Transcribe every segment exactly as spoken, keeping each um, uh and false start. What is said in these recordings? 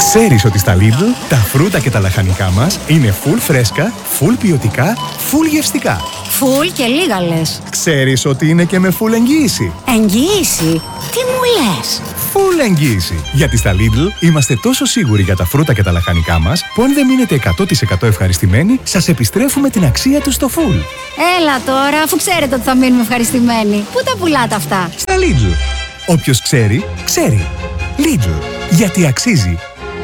Ξέρεις ότι στα Lidl τα φρούτα και τα λαχανικά μας είναι full φρέσκα, full ποιοτικά, full γευστικά. Full και λίγα λες. Ξέρεις ότι είναι και με full εγγύηση. Εγγύηση? Τι μου λες? Full εγγύηση. Γιατί στα Lidl είμαστε τόσο σίγουροι για τα φρούτα και τα λαχανικά μας που αν δεν μείνετε εκατό τοις εκατό ευχαριστημένοι, σας επιστρέφουμε την αξία τους στο full. Έλα τώρα, αφού ξέρετε ότι θα μείνουμε ευχαριστημένοι. Πού τα πουλάτε αυτά? Στα Lidl. Όποιος ξέρει, ξέρει. Lidl. Γιατί αξίζει.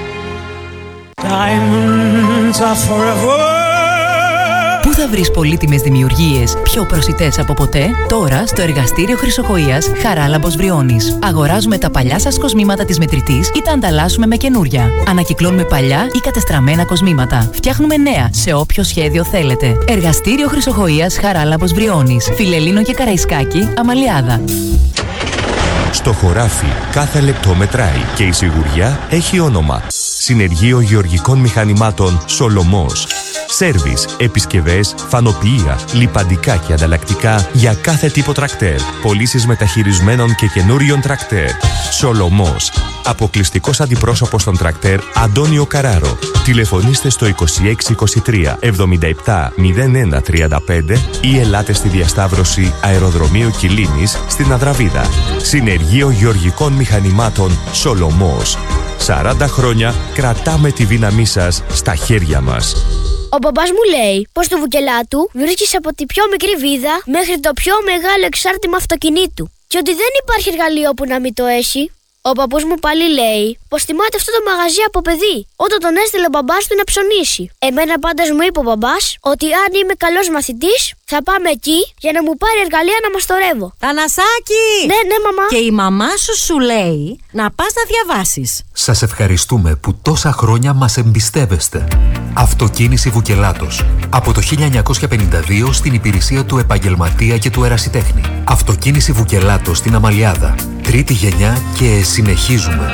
Πού θα βρεις πολύτιμες δημιουργίες πιο προσιτές από ποτέ? Τώρα στο εργαστήριο Χρυσοχοΐας Χαράλαμπος Βριώνης. Αγοράζουμε τα παλιά σας κοσμήματα της μετρητής ή τα ανταλλάσσουμε με καινούρια. Ανακυκλώνουμε παλιά ή κατεστραμμένα κοσμήματα. Φτιάχνουμε νέα σε όποιο σχέδιο θέλετε. Εργαστήριο Χρυσοχοΐας Χαράλαμπος Βριώνης. Φιλελλήνο και Καραϊσκάκη, Αμαλιάδα. Στο χωράφι κάθε λεπτό μετράει και η σιγουριά έχει όνομα. Συνεργείο Γεωργικών Μηχανημάτων Σολομός. Σέρβις, επισκευές, φανοποιεία, λιπαντικά και ανταλλακτικά για κάθε τύπο τρακτέρ. Πωλήσεις μεταχειρισμένων και καινούριων τρακτέρ. Σολομός. Αποκλειστικός αντιπρόσωπος των τρακτέρ Αντώνιο Καράρο. Τηλεφωνήστε στο είκοσι έξι είκοσι τρία εβδομήντα επτά μηδέν ένα τριάντα πέντε ή ελάτε στη διασταύρωση Αεροδρομίου Κιλίνης στην Αδραβίδα. Συνεργείο Γεωργικών Μηχανημάτων Σολομός. σαράντα χρόνια κρατάμε τη δύναμή σας στα χέρια μας. Ο μπαμπάς μου λέει πως το βουκελάτου βρίσκεις από τη πιο μικρή βίδα μέχρι το πιο μεγάλο εξάρτημα αυτοκινήτου και ότι δεν υπάρχει εργαλείο που να μην το έχει. Ο παππούς μου πάλι λέει πως θυμάται αυτό το μαγαζί από παιδί, όταν τον έστειλε ο μπαμπάς του να ψωνίσει. Εμένα πάντως μου είπε ο μπαμπάς ότι αν είμαι καλός μαθητής θα πάμε εκεί για να μου πάρει εργαλεία να μαστορεύω. Θανασάκη! Ναι, ναι, μαμά. Και η μαμά σου σου λέει να πας να διαβάσεις. Σας ευχαριστούμε που τόσα χρόνια μας εμπιστεύεστε. Αυτοκίνηση Βουκελάτος. Από το χίλια εννιακόσια πενήντα δύο στην υπηρεσία του επαγγελματία και του ερασιτέχνη. Αυτοκίνηση Βουκελάτος στην Αμαλιάδα. Τρίτη γενιά και συνεχίζουμε.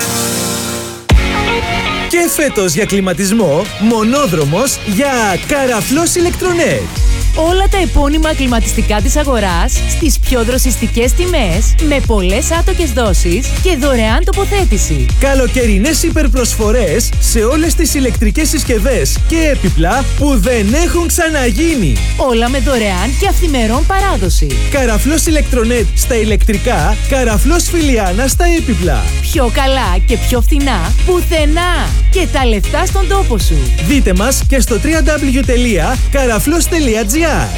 Και φέτος για κλιματισμό, μονόδρομος για Καραφλός Ηλεκτρονέτ. Όλα τα επώνυμα κλιματιστικά της αγοράς στις πιο δροσιστικές τιμές, με πολλές άτοκες δόσεις και δωρεάν τοποθέτηση. Καλοκαιρινές υπερπροσφορές σε όλες τις ηλεκτρικές συσκευές και έπιπλα που δεν έχουν ξαναγίνει. Όλα με δωρεάν και αυθημερών παράδοση. Καραφλός Ηλεκτρονέτ στα ηλεκτρικά, Καραφλός Φιλιάνα στα έπιπλα. Πιο καλά και πιο φθηνά πουθενά. Και τα λεφτά στον τόπο σου. Δείτε μας και στο double-u double-u double-u τελεία καραφλός τελεία τζι άρ.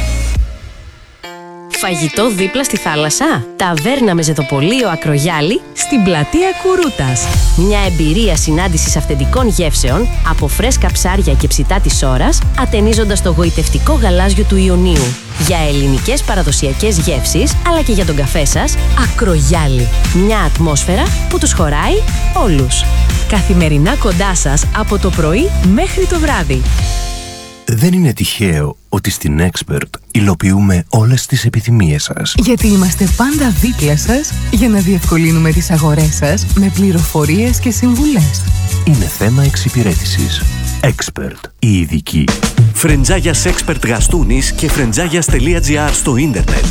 Φαγητό δίπλα στη θάλασσα. Ταβέρνα με ζετοπολείο Ακρογιάλη στην πλατεία Κουρούτας. Μια εμπειρία συνάντησης αυθεντικών γεύσεων από φρέσκα ψάρια και ψητά της ώρας, ατενίζοντας το γοητευτικό γαλάζιο του Ιωνίου. Για ελληνικές παραδοσιακές γεύσεις, αλλά και για τον καφέ σας, Ακρογιάλη. Μια ατμόσφαιρα που τους χωράει όλους. Καθημερινά κοντά σας από το πρωί μέχρι το βράδυ. Δεν είναι τυχαίο ότι στην Expert υλοποιούμε όλες τις επιθυμίες σας. Γιατί είμαστε πάντα δίπλα σας για να διευκολύνουμε τις αγορές σας με πληροφορίες και συμβουλές. Είναι θέμα εξυπηρέτησης. Expert, η ειδική. Φρεντζάγιας Expert Γαστούνης και φρεντζάγιας τελεία τζι άρ στο ίντερνετ.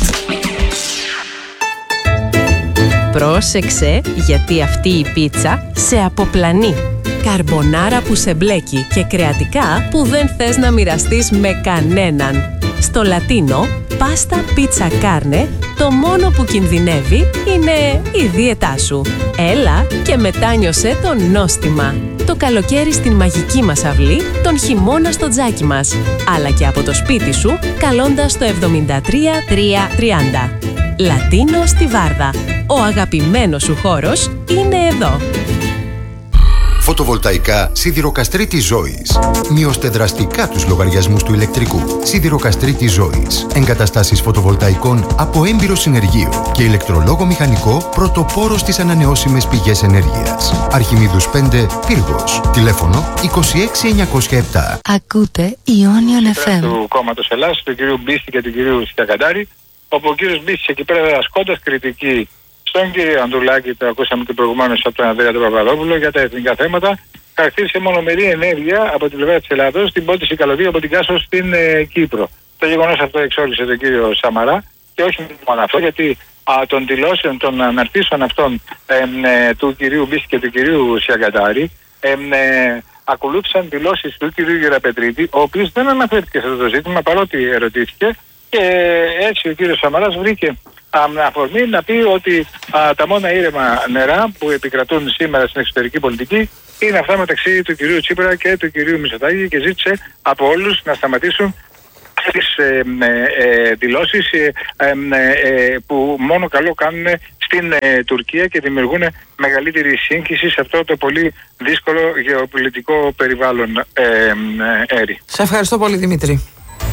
Πρόσεξε, γιατί αυτή η πίτσα σε αποπλανεί. Καρμπονάρα που σε μπλέκει και κρεατικά που δεν θες να μοιραστείς με κανέναν. Στο Λατίνο, πάστα πίτσα κάρνε, το μόνο που κινδυνεύει είναι η δίαιτά σου. Έλα και μετάνιωσε το νόστιμα. Το καλοκαίρι στην μαγική μας αυλή, τον χειμώνα στο τζάκι μας. Αλλά και από το σπίτι σου, καλώντας το εβδομήντα τρία τριακόσια τριάντα. Λατίνο στη Βάρδα. Ο αγαπημένος σου χώρος είναι εδώ. Φωτοβολταϊκά Σιδηροκαστρίτης Ζώης. Μειώστε δραστικά τους λογαριασμούς του ηλεκτρικού. Σιδηροκαστρίτης Ζώης. Εγκαταστάσεις φωτοβολταϊκών από έμπειρο συνεργείο και ηλεκτρολόγο μηχανικό πρωτοπόρο στις ανανεώσιμες πηγές ενέργειας. Αρχιμίδους πέντε, Πύργος. Τηλέφωνο είκοσι έξι εννιακόσια επτά. Ακούτε Ιόνιον εφ εμ. Του κόμματος Ελλάς, του κυρίου Μπίστη και του κυρίου Σιακαντάρη, όπου ο κύριος Μπίστης εκεί πέρα ασκώντας κριτική στον κύριο Αντουλάκη, το ακούσαμε και προηγουμένως από τον Ανδρέα τον Παπαδόπουλο, για τα εθνικά θέματα, χαρακτήρισε μονομερή ενέργεια από την πλευρά της Ελλάδος στην πόντιση καλωδίου από την Κάσο στην ε, Κύπρο. Το γεγονός αυτό εξόρισε τον κύριο Σαμαρά και όχι μόνο αυτό, γιατί α, των δηλώσεων των αναρτήσεων αυτών ε, ε, του κυρίου Μπίστη και του κυρίου Σιακαντάρη ε, ε, ακολούθησαν δηλώσεις του κ. Γεραπετρίτη, ο οποίος δεν αναφέρθηκε σε αυτό το ζήτημα παρότι ερωτήθηκε, και έτσι ο κ. Σαμαράς βρήκε αφορμή να πει ότι α, τα μόνα ήρεμα νερά που επικρατούν σήμερα στην εξωτερική πολιτική είναι αυτά μεταξύ του κυρίου Τσίπρα και του κυρίου Μητσοτάκη, και ζήτησε από όλους να σταματήσουν τις ε, ε, δηλώσεις ε, ε, ε, που μόνο καλό κάνουν στην ε, Τουρκία και δημιουργούν μεγαλύτερη σύγχυση σε αυτό το πολύ δύσκολο γεωπολιτικό περιβάλλον. ε, ε, Έρη. Σε ευχαριστώ πολύ, Δημήτρη.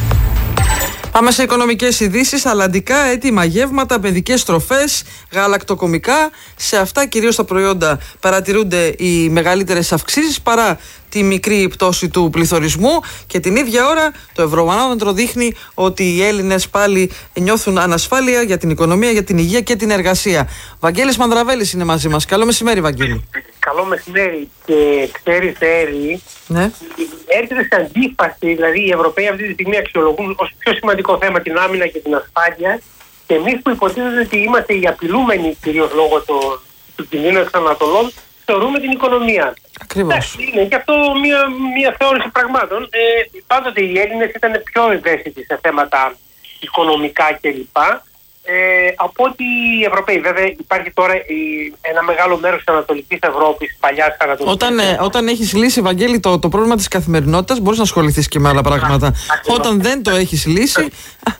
Πάμε σε οικονομικές ειδήσεις. Αλλαντικά, έτοιμα γεύματα, παιδικές τροφές, γαλακτοκομικά. Σε αυτά κυρίως τα προϊόντα παρατηρούνται οι μεγαλύτερες αυξήσεις παρά τη μικρή πτώση του πληθωρισμού, και την ίδια ώρα το Ευρωβαρόμετρο δείχνει ότι οι Έλληνες πάλι νιώθουν ανασφάλεια για την οικονομία, για την υγεία και την εργασία. Βαγγέλης Μανδραβέλης είναι μαζί μας. Καλό μεσημέρι, Βαγγέλη. Καλό μεσημέρι. Και ξέρεις, Έρη, ναι. έρχεται σε αντίφαση, δηλαδή οι Ευρωπαίοι αυτή τη στιγμή αξιολογούν ως πιο σημαντικό θέμα την άμυνα και την ασφάλεια, και εμείς που υποτίθεται ότι είμαστε οι απειλούμενοι κυρίως λόγω του, του κινδύνου εξανατολών, θεωρούμε την οικονομία. Ακριβώς. Είναι και αυτό μια, μια θεώρηση πραγμάτων. Ε, πάντοτε οι Έλληνες ήταν πιο ευαίσθητοι σε θέματα οικονομικά κλπ. Ε, από ότι οι Ευρωπαίοι. Βέβαια υπάρχει τώρα η, ένα μεγάλο μέρος της Ανατολικής Ευρώπης, παλιάς Ανατολικής Όταν, ε, όταν έχεις λύσει, Βαγγέλη, το, το πρόβλημα της καθημερινότητας, μπορείς να ασχοληθείς και με άλλα πράγματα. Ακριβώς. Όταν δεν το έχεις λύσει,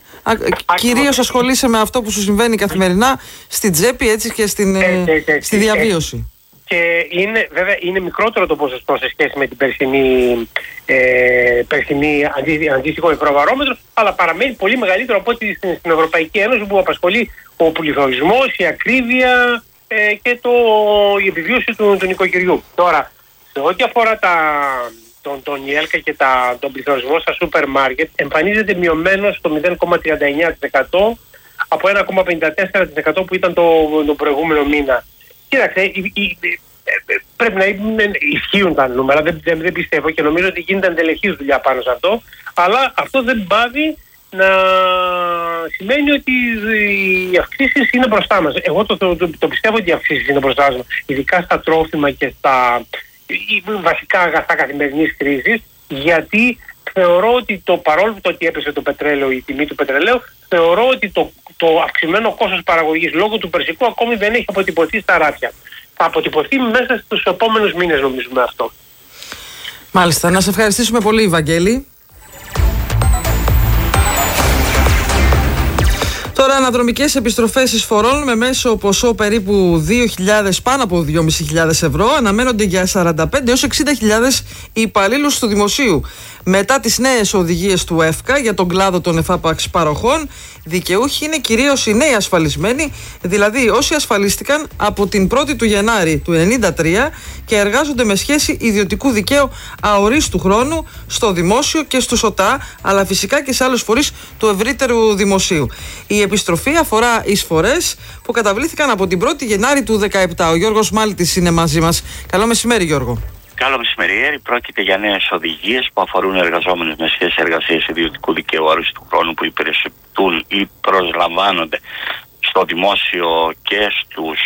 κυρίως ασχολείσαι με αυτό που σου συμβαίνει καθημερινά στην τσέπη, έτσι, και στην, ε, ε, ε, στη διαβίωση. Και είναι, βέβαια, είναι μικρότερο το ποσοστό σε σχέση με την περσινή, ε, περσινή αντί, αντίστοιχο Ευρωβαρόμετρο, αλλά παραμένει πολύ μεγαλύτερο από ό,τι στην, στην Ευρωπαϊκή Ένωση, που απασχολεί ο πληθωρισμός, η ακρίβεια ε, και το, η επιβίωση του, του νοικοκυριού. Τώρα, σε ό,τι αφορά τα, τον, τον ΙΕΛΚΑ και τα, τον πληθωρισμό στα σούπερ μάρκετ, εμφανίζεται μειωμένο στο μηδέν κόμμα τριάντα εννέα τοις εκατό από ένα κόμμα πενήντα τέσσερα τοις εκατό που ήταν το, το προηγούμενο μήνα. Κοίταξε, η, η, πρέπει να ισχύουν τα νούμερα, δεν, δεν, δεν πιστεύω, και νομίζω ότι γίνεται εντελεχής δουλειά πάνω σε αυτό, αλλά αυτό δεν πάβει να σημαίνει ότι οι αυξήσεις είναι μπροστά μας. Εγώ το, το, το, το πιστεύω ότι οι αυξήσεις είναι μπροστά μας, ειδικά στα τρόφιμα και στα βασικά αγαθά καθημερινής χρήσης, γιατί θεωρώ ότι το παρόλο το ότι έπεσε το πετρέλαιο, η τιμή του πετρελαίου, θεωρώ ότι το, το αυξημένο κόστος παραγωγής λόγω του περσικού ακόμη δεν έχει αποτυπωθεί στα ράφια. Θα αποτυπωθεί μέσα στους επόμενους μήνες, νομίζουμε αυτό. Μάλιστα. Να σε ευχαριστήσουμε πολύ, Βαγγέλη. Τώρα, αναδρομικές επιστροφές εισφορών με μέσο ποσό περίπου δύο χιλιάδες, πάνω από δύο χιλιάδες πεντακόσια ευρώ, αναμένονται για σαράντα πέντε έως εξήντα χιλιάδες υπαλλήλους του δημοσίου. Μετά τις νέες οδηγίες του ΕΦΚΑ για τον κλάδο των εφάπαξ παροχών, δικαιούχοι είναι κυρίως οι νέοι ασφαλισμένοι, δηλαδή όσοι ασφαλίστηκαν από την πρώτη του Γενάρη του ενενήντα τρία και εργάζονται με σχέση ιδιωτικού δικαίου αορίστου χρόνου στο δημόσιο και στους ΟΤΑ, αλλά φυσικά και σε άλλους φορείς του ευρύτερου δημοσίου. Η επιστροφή αφορά εισφορές που καταβλήθηκαν από την πρώτη Γενάρη του δεκαεπτά. Ο Γιώργος Μάλτης είναι μαζί μας. Καλό μεσημέρι, Γιώργο. Καλό μεσημέρι. Πρόκειται για νέες οδηγίες που αφορούν εργαζόμενους με σχέση εργασίας ιδιωτικού δικαίου αορίστου χρόνου που υπηρεσιοποιούν ή προσλαμβάνονται στο δημόσιο και στους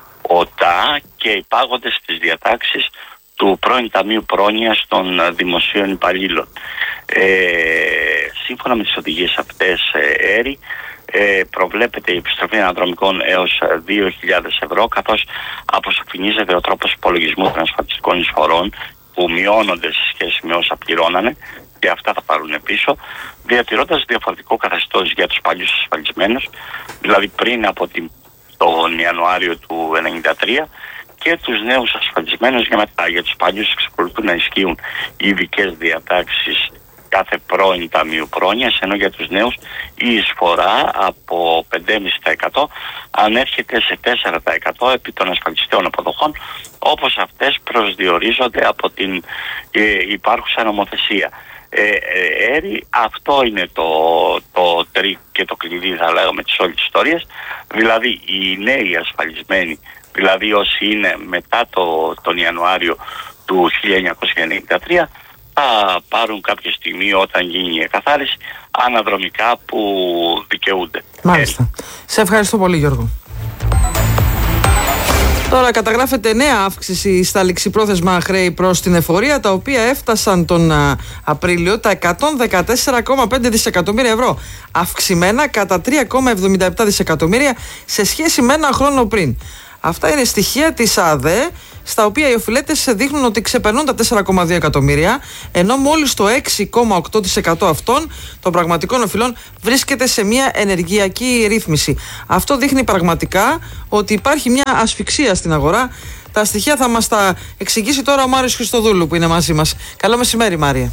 ΟΤΑ και υπάγονται στις διατάξεις του πρώην Ταμείου Πρόνοιας των Δημοσίων Υπαλλήλων. Ε, σύμφωνα με τις οδηγίες αυτές, ε, Έρη, Ε, προβλέπεται η επιστροφή αναδρομικών έως δύο χιλιάδες ευρώ, καθώς αποσαφηνίζεται ο τρόπος υπολογισμού των ασφαλιστικών εισφορών που μειώνονται σε σχέση με όσα πληρώνανε και αυτά θα πάρουν πίσω, διατηρώντας διαφορετικό καθεστώς για τους παλιούς ασφαλισμένους, δηλαδή πριν από την, τον Ιανουάριο του ενενήντα τρία, και τους νέους ασφαλισμένους για μετά. Για τους παλιούς εξακολουθούν να ισχύουν οι ειδικές διατάξεις κάθε πρώην Ταμείου Πρόνοιας, ενώ για τους νέους η εισφορά από πέντε κόμμα πέντε τοις εκατό ανέρχεται σε τέσσερα τοις εκατό επί των ασφαλιστικών αποδοχών, όπως αυτές προσδιορίζονται από την ε, υπάρχουσα νομοθεσία. Ε, ε, Έρη, αυτό είναι το, το τρίκ και το κλειδί, θα λέγαμε, της όλης ιστορίας, δηλαδή οι νέοι ασφαλισμένοι, δηλαδή όσοι είναι μετά το, τον Ιανουάριο του χίλια εννιακόσια ενενήντα τρία, θα πάρουν κάποια στιγμή, όταν γίνει η εκαθάριση, αναδρομικά που δικαιούνται. Μάλιστα. Σε ευχαριστώ πολύ, Γιώργο. Τώρα καταγράφεται νέα αύξηση στα ληξιπρόθεσμα χρέη προς την εφορία, τα οποία έφτασαν τον α, Απρίλιο τα εκατόν δεκατέσσερα κόμμα πέντε δισεκατομμύρια ευρώ, αυξημένα κατά τρία κόμμα εβδομήντα επτά δισεκατομμύρια σε σχέση με ένα χρόνο πριν. Αυτά είναι στοιχεία της ΑΔΕ, στα οποία οι οφειλέτες δείχνουν ότι ξεπερνούν τα τέσσερα κόμμα δύο εκατομμύρια, ενώ μόλις το έξι κόμμα οκτώ τοις εκατό αυτών των πραγματικών οφειλών βρίσκεται σε μια ενεργειακή ρύθμιση. Αυτό δείχνει πραγματικά ότι υπάρχει μια ασφυξία στην αγορά. Τα στοιχεία θα μας τα εξηγήσει τώρα ο Μάριος Χριστοδούλου που είναι μαζί μας. Καλό μεσημέρι, Μάρια.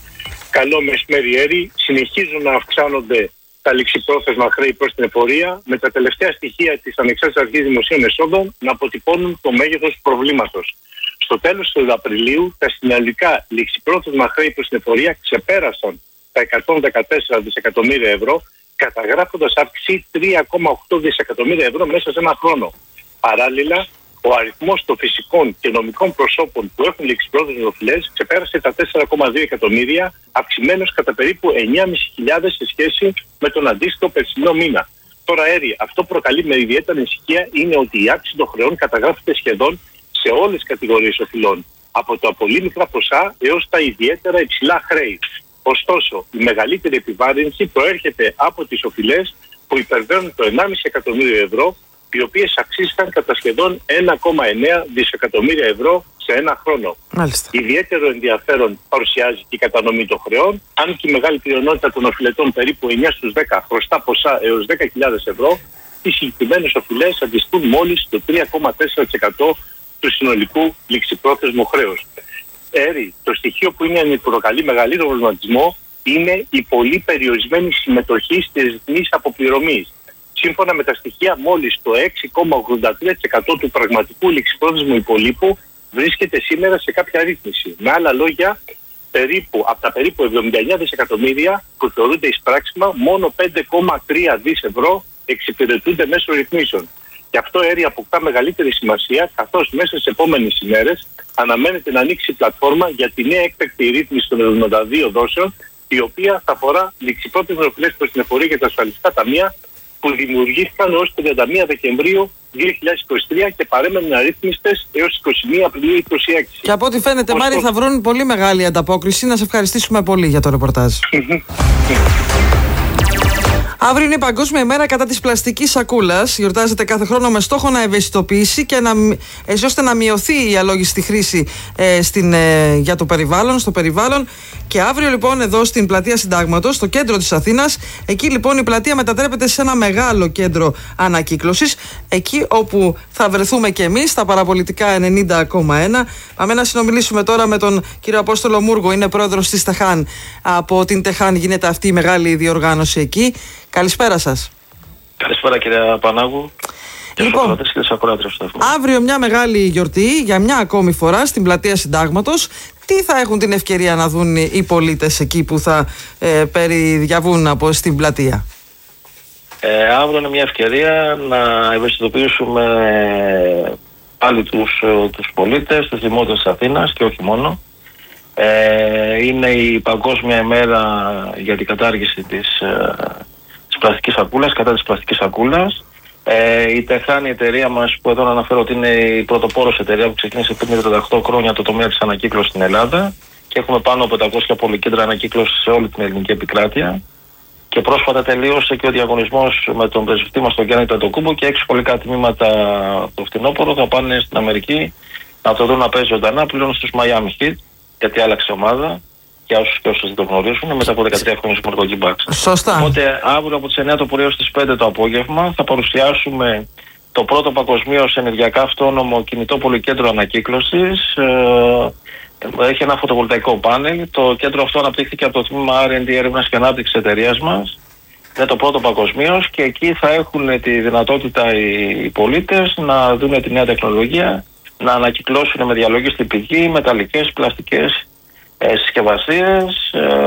Καλό μεσημέρι, Έρη. Συνεχίζουν να αυξάνονται τα ληξιπρόθεσμα χρέη προς την εφορία, με τα τελευταία στοιχεία της Ανεξάρτητης Αρχής Δημοσίων Εσόδων να αποτυπώνουν το μέγεθος του προβλήματος. Στο τέλος του Απριλίου, τα συνολικά ληξιπρόθεσμα χρέη προς την εφορία ξεπέρασαν τα εκατόν δεκατέσσερα δισεκατομμύρια ευρώ, καταγράφοντας αύξηση τρία κόμμα οκτώ δισεκατομμύρια ευρώ μέσα σε ένα χρόνο. Παράλληλα, ο αριθμός των φυσικών και νομικών προσώπων που έχουν ληξιπρόθεσμες οφειλές ξεπέρασε τα τέσσερα κόμμα δύο εκατομμύρια, αυξημένος κατά περίπου εννιά χιλιάδες πεντακόσιους σε σχέση με τον αντίστοιχο περσινό μήνα. Τώρα, Έρη, αυτό που προκαλεί με ιδιαίτερη ανησυχία είναι ότι η αύξηση των χρεών καταγράφεται σχεδόν σε όλες τις κατηγορίες οφειλών, από τα πολύ μικρά ποσά έως τα ιδιαίτερα υψηλά χρέη. Ωστόσο, η μεγαλύτερη επιβάρυνση προέρχεται από τις οφειλές που υπερβαίνουν το ενάμιση εκατομμύριο ευρώ, οι οποίες αξίστηκαν κατά σχεδόν ένα κόμμα εννέα δισεκατομμύρια ευρώ σε ένα χρόνο. Μάλιστα. Ιδιαίτερο ενδιαφέρον παρουσιάζει και η κατανομή των χρεών, αν και η μεγάλη πλειονότητα των οφειλετών, περίπου εννιά στους δέκα, χρωστά ποσά έως δέκα χιλιάδες ευρώ, οι συγκεκριμένες οφειλές αντιστούν μόλις το τρία κόμμα τέσσερα τοις εκατό του συνολικού ληξιπρόθεσμου χρέους. Έρη, το στοιχείο που είναι προκαλεί μεγαλύτερο προβληματισμό είναι η πολύ περιορισμένη συμμετοχή στις ρυθμίσεις αποπληρωμής. Σύμφωνα με τα στοιχεία, μόλις το έξι κόμμα ογδόντα τρία τοις εκατό του πραγματικού ληξιπρόθεσμου υπολείπου βρίσκεται σήμερα σε κάποια ρύθμιση. Με άλλα λόγια, περίπου, από τα περίπου εβδομήντα εννέα δισεκατομμύρια που θεωρούνται εισπράξιμα, μόνο πέντε κόμμα τρία δισεκατομμύρια ευρώ εξυπηρετούνται μέσω ρυθμίσεων. Και αυτό, Έρη, αποκτά μεγαλύτερη σημασία, καθώς μέσα στις επόμενες ημέρες αναμένεται να ανοίξει η πλατφόρμα για τη νέα έκτακτη ρύθμιση των εβδομήντα δύο δόσεων, η οποία θα αφορά ληξιπρόθεσμες οφειλές προς την εφορία και τα ασφαλιστικά ταμεία, που δημιουργήθηκαν ως τριάντα μία Δεκεμβρίου δύο χιλιάδες είκοσι τρία και παρέμεναν αρρύθμιστες έως είκοσι μία Απριλίου είκοσι έξι. Και από ό,τι φαίνεται, Μάρη, θα βρουν πολύ μεγάλη ανταπόκριση. Να σε ευχαριστήσουμε πολύ για το ρεπορτάζ. Αύριο είναι η Παγκόσμια ημέρα κατά της πλαστικής σακούλας. Γιορτάζεται κάθε χρόνο με στόχο να ευαισθητοποιήσει και να, έτσι ώστε να μειωθεί η αλόγιστη χρήση ε, στην, ε, για το περιβάλλον, στο περιβάλλον. Και αύριο λοιπόν εδώ στην Πλατεία Συντάγματος, στο κέντρο της Αθήνας, εκεί λοιπόν η πλατεία μετατρέπεται σε ένα μεγάλο κέντρο ανακύκλωσης, εκεί όπου θα βρεθούμε και εμείς, στα παραπολιτικά ενενήντα κόμμα ένα. Πάμε να συνομιλήσουμε τώρα με τον κύριο Απόστολο Μούργο, είναι πρόεδρος της ΤΕΧΑΝ. Από την ΤΕΧΑΝ γίνεται αυτή η μεγάλη διοργάνωση εκεί. Καλησπέρα σας. Καλησπέρα, κύριε Πανάγου. Λοιπόν, αύριο μια μεγάλη γιορτή για μια ακόμη φορά στην Πλατεία Συντάγματος. Τι θα έχουν την ευκαιρία να δουν οι πολίτες εκεί που θα ε, περιδιαβούν από στην πλατεία? Ε, αύριο είναι μια ευκαιρία να ευαισθητοποιήσουμε πάλι τους, τους πολίτες, τους δημότες της Αθήνας και όχι μόνο. Ε, είναι η Παγκόσμια ημέρα για την κατάργηση της, ε, της πλαστικής σακούλας, κατά της πλαστικής σακούλας. Ε, η ΤΕΧΑΝ, η εταιρεία μας, που εδώ να αναφέρω ότι είναι η πρωτοπόρος εταιρεία που ξεκίνησε πριν τριάντα οκτώ χρόνια το τομέα της ανακύκλωσης στην Ελλάδα, και έχουμε πάνω από πεντακόσια πολυκέντρα ανακύκλωσης σε όλη την ελληνική επικράτεια. Και πρόσφατα τελείωσε και ο διαγωνισμός με τον πρεσβευτή μας τον Γιάννη Ταντοκούμπο, και έξι σχολικά τμήματα το φθινόπωρο θα πάνε στην Αμερική να το δουν να παίζει ζωντανά πλέον στους Miami Heat, γιατί άλλαξε ομάδα. Για όσους και όσους δεν το γνωρίζουν, μετά από δεκατρία χρόνια στο Μορκοτζή Μπάξ. Σωστά. Οπότε αύριο από τις εννιά το πρωί έως τις πέντε το απόγευμα θα παρουσιάσουμε το πρώτο παγκοσμίως ενεργειακά αυτόνομο κινητό πολυκέντρο ανακύκλωσης. Ε, έχει ένα φωτοβολταϊκό πάνελ. Το κέντρο αυτό αναπτύχθηκε από το τμήμα αρ εντ ντι, έρευνας και ανάπτυξης εταιρείας μας. Είναι το πρώτο παγκοσμίως, και εκεί θα έχουν τη δυνατότητα οι πολίτες να δουν τη νέα τεχνολογία, να ανακυκλώσουν με διαλογίστη πηγή μεταλλικές, πλαστικές Ε, συσκευασίες.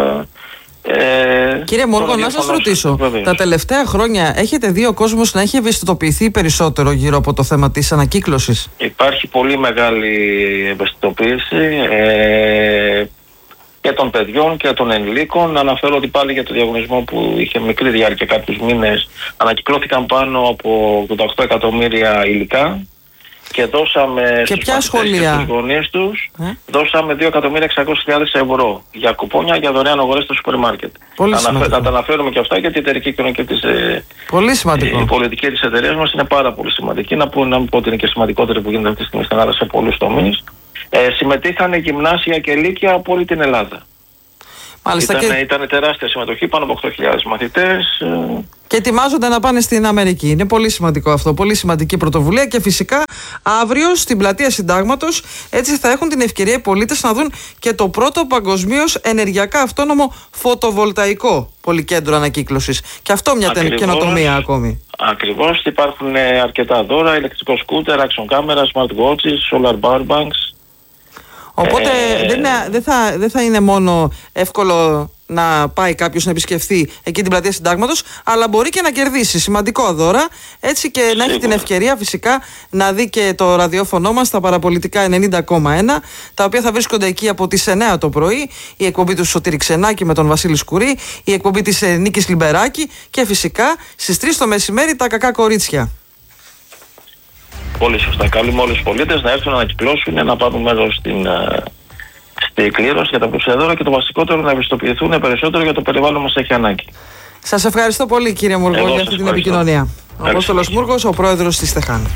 Ε, ε, Κύριε Μούργο, να σας ρωτήσω, βεβαίως, τα τελευταία χρόνια έχετε δει ο κόσμος να έχει ευαισθητοποιηθεί περισσότερο γύρω από το θέμα της ανακύκλωσης? Υπάρχει πολύ μεγάλη ευαισθητοποίηση ε, και των παιδιών και των ενηλίκων. Να αναφέρω ότι πάλι για το διαγωνισμό που είχε μικρή διάρκεια, κάποιους μήνες, ανακυκλώθηκαν πάνω από ογδόντα οκτώ εκατομμύρια υλικά. και δώσαμε και στους μαθητές και στους γονείς τους, ε? δώσαμε δύο εκατομμύρια εξακόσιες χιλιάδες ευρώ για κουπόνια για δωρεάν αγορές στο σούπερ μάρκετ. Να τα αναφέρουμε και αυτά, γιατί η εταιρική κοινωνική της, πολύ σημαντικό. Η πολιτική της εταιρείας μας είναι πάρα πολύ σημαντική. Να πω, να μην πω ότι είναι και σημαντικότερη που γίνεται αυτή τη στιγμή στην Ελλάδα σε πολλούς τομείς. Ε, συμμετείχαν γυμνάσια και λύκεια από όλη την Ελλάδα. Ήταν, και... ήταν τεράστια συμμετοχή, πάνω από οκτώ χιλιάδες μαθητές. Και ετοιμάζονται να πάνε στην Αμερική. Είναι πολύ σημαντικό αυτό, πολύ σημαντική πρωτοβουλία και φυσικά αύριο στην πλατεία Συντάγματος έτσι θα έχουν την ευκαιρία οι πολίτες να δουν και το πρώτο παγκοσμίως ενεργειακά αυτόνομο φωτοβολταϊκό πολυκέντρο ανακύκλωσης. Και αυτό μια Ακριβώς, καινοτομία ακόμη. Ακριβώς, υπάρχουν αρκετά δώρα, ηλεκτρικό σκούτερ, action camera, smart watches, solar power banks. Οπότε ε... δεν, είναι, δεν, θα, δεν θα είναι μόνο εύκολο να πάει κάποιος να επισκεφθεί εκεί την πλατεία Συντάγματος, αλλά μπορεί και να κερδίσει σημαντικό δώρα, έτσι και Σίγουρα. να έχει την ευκαιρία φυσικά να δει και το ραδιόφωνο μας, τα παραπολιτικά ενενήντα κόμμα ένα, τα οποία θα βρίσκονται εκεί από τις εννιά το πρωί, η εκπομπή του Σωτήρη Ξενάκη με τον Βασίλη Σκουρί, η εκπομπή της Νίκης Λιμπεράκη και φυσικά στις τρεις το μεσημέρι τα κακά κορίτσια. Πολύ σωστά. Καλούμε όλους τους πολίτες να έρθουν να ανακυκλώσουν, να πάρουν μέρος στην, στην κλήρωση για τα πλούσια δώρα και το βασικότερο να ευαισθητοποιηθούν περισσότερο για το περιβάλλον μας έχει ανάγκη. Σας ευχαριστώ πολύ κύριε Μούργο για αυτή την επικοινωνία. Ο Απόστολος Μούργος, ο πρόεδρος της Τεχάν.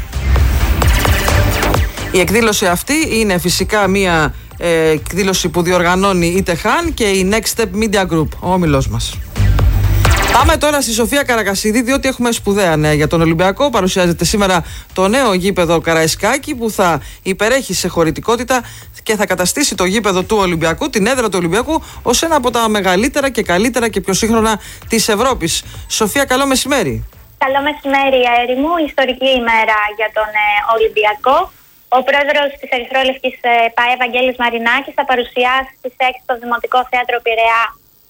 Η εκδήλωση αυτή είναι φυσικά μια ε, εκδήλωση που διοργανώνει η Τεχάν και η Next Step Media Group, ο όμιλός μας. Πάμε τώρα στη Σοφία Καρακασίδη, διότι έχουμε σπουδαία νέα για τον Ολυμπιακό. Παρουσιάζεται σήμερα το νέο γήπεδο Καραϊσκάκη που θα υπερέχει σε χωρητικότητα και θα καταστήσει το γήπεδο του Ολυμπιακού, την έδρα του Ολυμπιακού, ως ένα από τα μεγαλύτερα και καλύτερα και πιο σύγχρονα της Ευρώπης. Σοφία, καλό μεσημέρι. Καλό μεσημέρι, αέρι μου. Ιστορική ημέρα για τον ε, Ολυμπιακό. Ο πρόεδρος της Ερυθρόλευκης ε, ΠΑΕ, Βαγγέλης Μαρινάκης, θα παρουσιάσει στις έξι στο Δημοτικό Θέατρο Πειραιά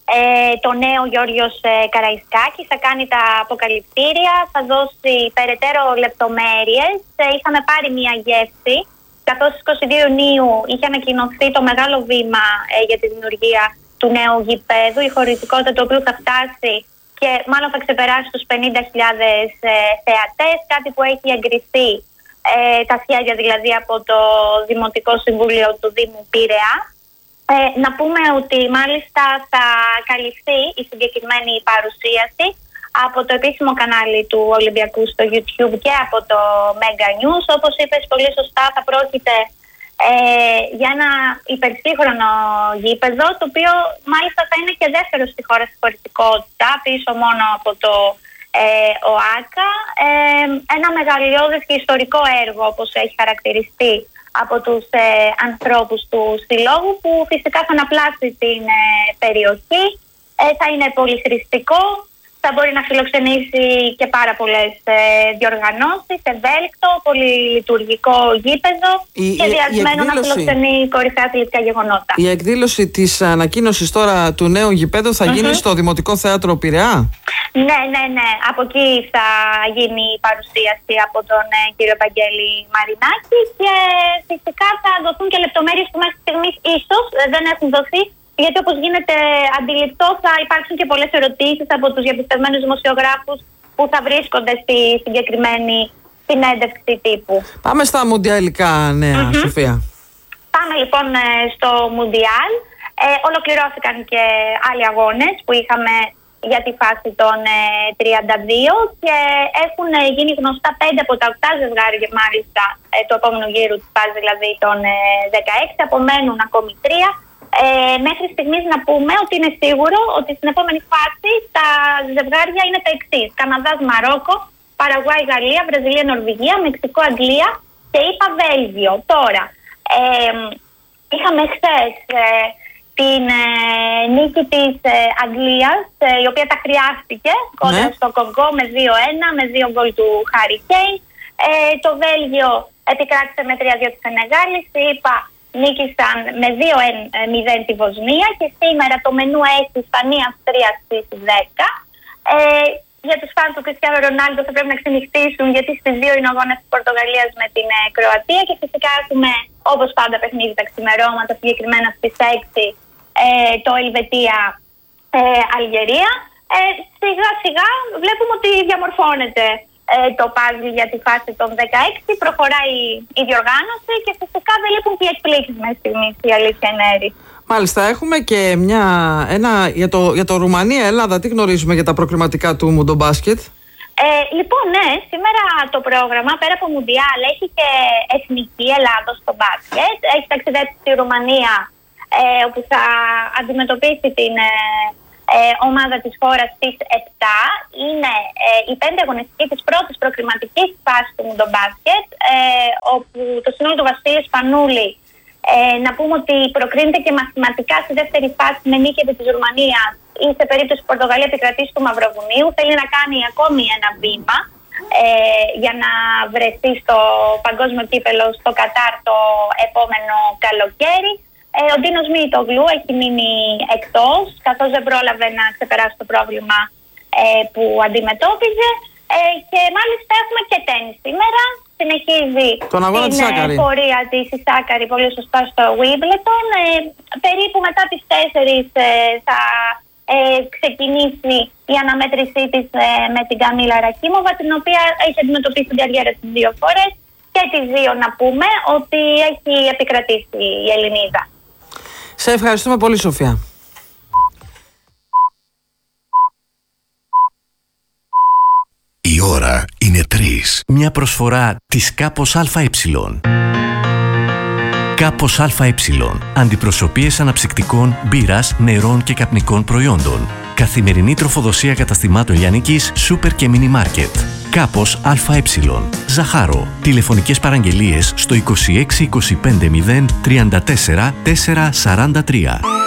Ε, το νέο Γιώργος ε, Καραϊσκάκης, θα κάνει τα αποκαλυπτήρια, θα δώσει περαιτέρω λεπτομέρειες. Ε, είχαμε πάρει μια γεύση, καθώς στις είκοσι δύο Ιουνίου είχε ανακοινωθεί το μεγάλο βήμα ε, για τη δημιουργία του νέου γηπέδου, η χωρητικότητα του οποίου θα φτάσει και μάλλον θα ξεπεράσει τους πενήντα χιλιάδες ε, θεατές, κάτι που έχει εγκριθεί ε, τα σχέδια δηλαδή από το Δημοτικό Συμβούλιο του Δήμου Πειραιά. Ε, να πούμε ότι μάλιστα θα καλυφθεί η συγκεκριμένη παρουσίαση από το επίσημο κανάλι του Ολυμπιακού στο YouTube και από το Mega News. Όπως είπες πολύ σωστά, θα πρόκειται ε, για ένα υπερσύγχρονο γήπεδο, το οποίο μάλιστα θα είναι και δεύτερο στη χώρα στη χωρητικότητα, πίσω μόνο από το ε, ΟΑΚΑ. Ε, ένα μεγαλειώδες και ιστορικό έργο, όπως έχει χαρακτηριστεί από τους ε, ανθρώπους του συλλόγου, που φυσικά θα αναπλάσει την ε, περιοχή. Ε, θα είναι πολυχρηστικό, θα μπορεί να φιλοξενήσει και πάρα πολλές ε, διοργανώσεις, ευέλικτο, πολυλειτουργικό γήπεδο η, και διασμένο εκδήλωση... να φιλοξενεί κορυφαία αθλητικά γεγονότα. Η εκδήλωση της ανακοίνωσης τώρα του νέου γηπέδου θα mm-hmm. γίνει στο Δημοτικό Θέατρο Πειραιά. Ναι, ναι, ναι. Από εκεί θα γίνει η παρουσίαση από τον ε, κύριο Βαγγέλη Μαρινάκη και φυσικά θα δοθούν και λεπτομέρειες που μέχρι στιγμής ίσως δεν έχουν δοθεί, γιατί όπως γίνεται αντιληπτό θα υπάρξουν και πολλές ερωτήσεις από τους διαπιστευμένους δημοσιογράφους που θα βρίσκονται στη συγκεκριμένη συνέντευξη τύπου. Πάμε στα μουντιαλικά νέα, mm-hmm. Σοφία. Πάμε λοιπόν στο Μουντιάλ. Ε, ολοκληρώθηκαν και άλλοι αγώνες που είχαμε για τη φάση των ε, τριάντα δύο και έχουν ε, γίνει γνωστά πέντε από τα οκτώ ζευγάρια μάλιστα ε, του επόμενου γύρου της φάσης, δηλαδή των ε, δεκαέξι, απομένουν ακόμη τρία. Ε, μέχρι στιγμής να πούμε ότι είναι σίγουρο ότι στην επόμενη φάση τα ζευγάρια είναι τα εξής: Καναδάς Μαρόκο, Παραγουάη Γαλλία, Βραζιλία Νορβηγία, Μεξικό Αγγλία και είπα Βέλγιο. Τώρα, ε, είχαμε χθες ε, την ε, νίκη της ε, Αγγλίας, ε, η οποία τα χρειάστηκε κοντά ναι. στο Κονγκό με δύο ένα, με δύο γκολ του Χάρι Κέιν. Ε, το Βέλγιο επικράτησε με τρία δύο τη Σενεγάλη. Είπα νίκησαν με δύο μηδέν τη Βοσνία και σήμερα το μενού έχει Ισπανία-Αυστρία στις δέκα. Ε, για τους φαν του Κριστιάνο Ρονάλντο θα πρέπει να ξενυχτήσουν, γιατί στις δύο είναι ο αγώνας της Πορτογαλίας με την ε, Κροατία και φυσικά έχουμε όπως πάντα παιχνίδι τα ξημερώματα, συγκεκριμένα στις έξι ε, το Ελβετία-Αλγερία. Ε, σιγά σιγά βλέπουμε ότι διαμορφώνεται ε, το παζλ για τη φάση των δεκαέξι, προχωράει η διοργάνωση και φυσικά δεν λείπουν και εκπλήξεις μέχρι στιγμής, η αλήθεια είναι έρη. Μάλιστα, έχουμε και μια, ένα, για το, για το Ρουμανία-Ελλάδα, τι γνωρίζουμε για τα προκριματικά του Μουντομπάσκετ? Ε, λοιπόν, ναι, σήμερα το πρόγραμμα πέρα από Μουντιάλ έχει και εθνική Ελλάδος στο μπάσκετ. Έχει ταξιδέψει στη Ρουμανία, ε, όπου θα αντιμετωπίσει την ε, ε, ομάδα της χώρας στις επτά. Είναι ε, η πέμπτη αγωνιστική της πρώτης προκριματικής φάσης του Μουντομπάσκετ, ε, όπου το σύνολο του Βασίλη Σπανούλη, ε, να πούμε ότι προκρίνεται και μαθηματικά στη δεύτερη φάση με νίκη επί της Ρουμανίας, ή σε περίπτωση που η Πορτογαλία επικρατήσει του Μαυροβουνίου, θέλει να κάνει ακόμη ένα βήμα ε, για να βρεθεί στο παγκόσμιο κύπελο στο Κατάρ το επόμενο καλοκαίρι. Ε, ο Ντίνος Μίτογλου έχει μείνει εκτός, καθώς δεν πρόλαβε να ξεπεράσει το πρόβλημα ε, που αντιμετώπιζε. Ε, και μάλιστα έχουμε και τένις σήμερα. Συνεχίζει την πορεία της η Σάκαρη πολύ σωστά στο Wimbledon. Ε, περίπου μετά τις τέσσερις ε, θα ε, ξεκινήσει η αναμέτρησή της ε, με την Καμίλα Ρακίμοβα, την οποία έχει αντιμετωπίσει την καριέρα της δύο φορές και τις δύο να πούμε ότι έχει επικρατήσει η Ελληνίδα. Σε ευχαριστούμε πολύ, Σοφία. Η ώρα είναι τρεις. Μια προσφορά της Κάπος ΑΕ. Κάπος ΑΕ. Αντιπροσωπείες αναψυκτικών, μπύρας, νερών και καπνικών προϊόντων. Καθημερινή τροφοδοσία καταστημάτων λιανικής, σούπερ και μίνι μάρκετ. Κάπος ΑΕ. Ζαχάρο. Τηλεφωνικές παραγγελίες στο είκοσι έξι είκοσι πέντε μηδέν τριάντα τέσσερα τετρακόσια σαράντα τρία.